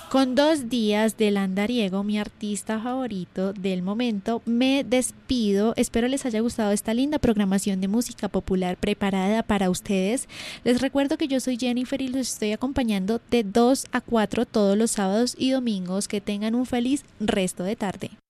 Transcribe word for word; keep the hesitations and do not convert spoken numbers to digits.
Con dos días del andariego, mi artista favorito del momento, me despido. Espero les haya gustado esta linda programación de música popular preparada para ustedes. Les recuerdo que yo soy Jennifer y los estoy acompañando de dos a cuatro todos los sábados y domingos. Que tengan un feliz resto de tarde.